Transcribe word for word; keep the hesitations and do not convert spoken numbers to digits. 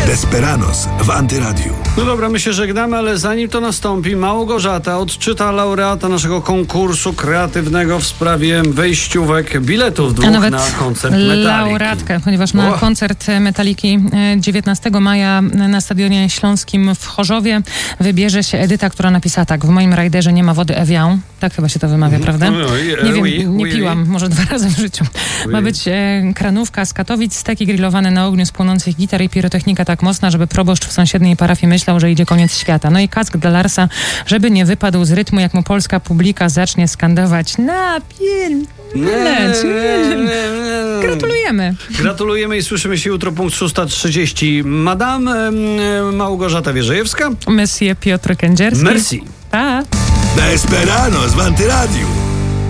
Desperados w Antyradiu. No dobra, my się żegnamy, ale zanim to nastąpi, Małgorzata odczyta laureata naszego konkursu kreatywnego w sprawie wejściówek, biletów dwóch A nawet na koncert Metaliki. laureatkę, ponieważ na O. koncert Metaliki dziewiętnastego maja na Stadionie Śląskim w Chorzowie wybierze się Edyta, która napisała tak: w moim rajderze nie ma wody Evian. Tak chyba się to wymawia, prawda? No, no, Nie wiem, oui, nie oui, piłam, oui. może dwa razy w życiu. Ma być e, kranówka z Katowic, steki grillowane na ogniu z płonących gitar i pirotechnika tak mocna, żeby proboszcz w sąsiedniej parafii myślał, że idzie koniec świata. No i kask dla Larsa, żeby nie wypadł z rytmu, jak mu polska publika zacznie skandować na pierdzielec. Gratulujemy. Gratulujemy i słyszymy się jutro, punkt szósta trzydzieści. Madame e, Małgorzata Wierzejewska. Monsieur Piotr Kędzierski. Merci. Pa. Desperados w Antyradiu.